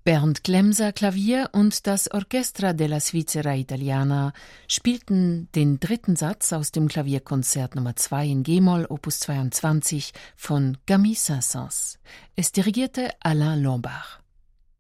Bernd Glemser Klavier und das Orchestra della Svizzera Italiana spielten den dritten Satz aus dem Klavierkonzert Nummer 2 in G-Moll, Opus 22 von Camille Saint-Saëns. Es dirigierte Alain Lombard.